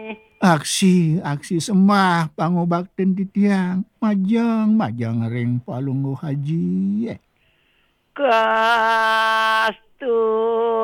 Aksi sembah pangobakkeun ti tiang, majeng ring palungguh haji ye. Kastu